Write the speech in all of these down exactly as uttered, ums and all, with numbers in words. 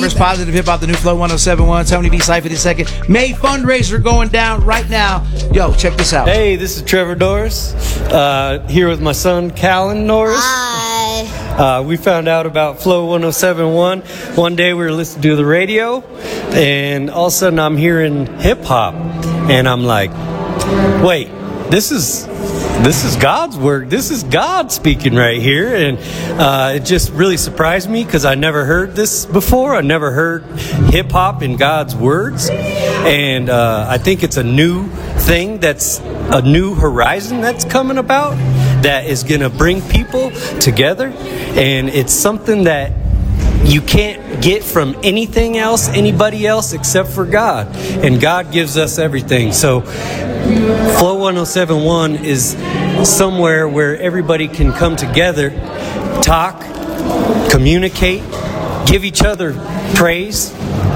First Positive Hip Hop, the new Flow one oh seven point one. Tony B. Cypher the second. May fundraiser going down right now. Yo, check this out. Hey, this is Trevor Norris, uh, here with my son, Callan Norris. Hi. Uh, we found out about Flow one oh seven point one. One day we were listening to the radio, and all of a sudden I'm hearing hip-hop, and I'm like, wait, this is... This is God's work. This is God speaking right here. And uh, it just really surprised me because I never heard this before. I never heard hip-hop in God's words. And uh, I think it's a new thing, that's a new horizon that's coming about that is going to bring people together. And it's something that you can't get from anything else, anybody else, except for God. And God gives us everything. So Flow one oh seven point one is somewhere where everybody can come together, talk, communicate, give each other praise,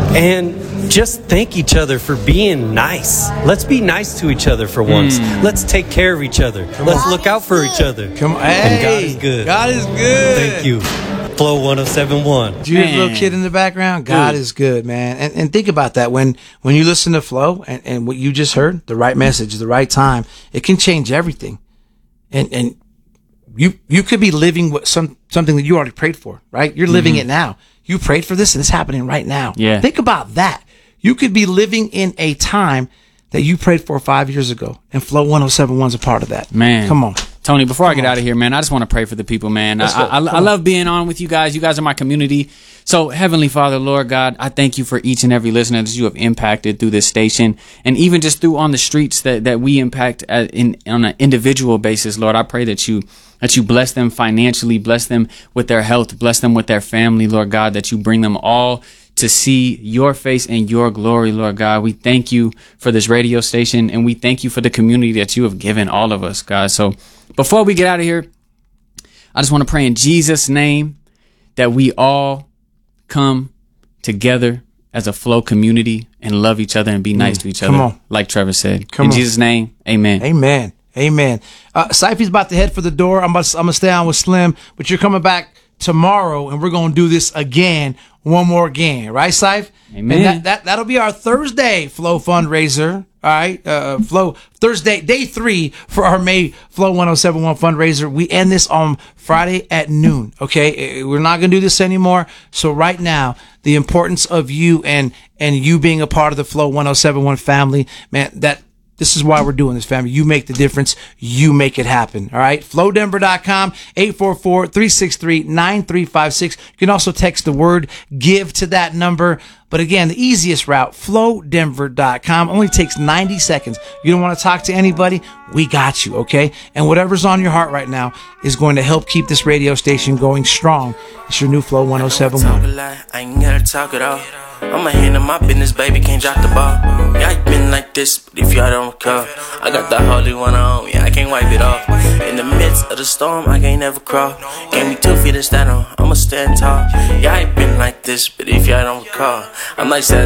and just thank each other for being nice. Let's be nice to each other for once. Mm. Let's take care of each other. Come Let's on. Look out for each other. Come on. And hey, God is good. God is good. Thank you. Flow one oh seven point one. Do you hear the little kid in the background? God Dude. is good, man. And and think about that. When when you listen to Flow and, and what you just heard, the right message, the right time, it can change everything. And and you you could be living what some something that you already prayed for, right? You're living mm-hmm. it now. You prayed for this and it's happening right now. Yeah. Think about that. You could be living in a time that you prayed for five years ago, and Flow one oh seven point one is a part of that. Man. Come on. Tony, before Come I get on. out of here, man, I just want to pray for the people, man. I, I, I love being on with you guys. You guys are my community. So, Heavenly Father, Lord God, I thank you for each and every listener that you have impacted through this station, and even just through on the streets that, that we impact at, in on an individual basis, Lord. I pray that you that you bless them financially, bless them with their health, bless them with their family, Lord God, that you bring them all to see your face and your glory, Lord God. We thank you for this radio station, and we thank you for the community that you have given all of us, God. So before we get out of here, I just want to pray in Jesus' name that we all come together as a Flow community and love each other and be nice mm, to each other, on. like Trevor said. Come in on. Jesus' name, amen. Amen. Amen. Uh, Cypher's about to head for the door. I'm, about to, I'm going to stay on with Slim, but you're coming back tomorrow, and we're going to do this again, one more again, right, Cypher? Amen. And that, that, that'll be our Thursday Flow fundraiser, all right? Uh, Flow Thursday, day three for our May Flow one oh seven point one fundraiser. We end this on Friday at noon, okay? We're not going to do this anymore. So right now, the importance of you and, and you being a part of the Flow one oh seven point one family, man, that, this is why we're doing this, family. You make the difference. You make it happen. All right. flow denver dot com, eight four four, three six three, nine three five six. You can also text the word give to that number. But again, the easiest route, flow denver dot com. Only takes ninety seconds. You don't want to talk to anybody? We got you, okay? And whatever's on your heart right now is going to help keep this radio station going strong. It's your new Flow one oh seven point one. I ain't gotta talk it all. I'm a hand in my business, baby, can't drop the ball. Yeah, I been like this, but if y'all don't call, I got the holy one on, yeah, I can't wipe it off. In the midst of the storm, I can't never crawl. Gave me two feet to stand on, I'ma stand tall. Yeah, I ain't been like this, but if y'all don't call, I'm like